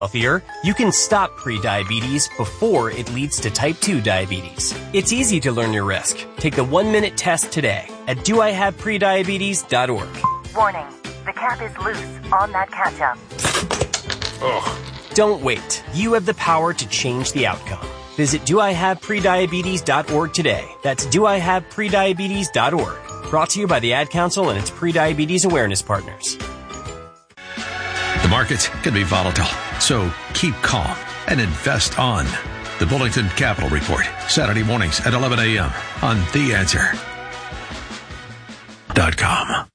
healthier, you can stop pre-diabetes before it leads to type 2 diabetes. It's easy to learn your risk. Take the 1-minute test today at doihaveprediabetes.org. Warning, the cap is loose on that ketchup. Ugh. Don't wait. You have the power to change the outcome. Visit doihaveprediabetes.org today. That's doihaveprediabetes.org. Brought to you by the Ad Council and its pre-diabetes awareness partners. The markets can be volatile, so keep calm and invest on the Bullington Capital Report, Saturday mornings at 11 a.m. on TheAnswer.com.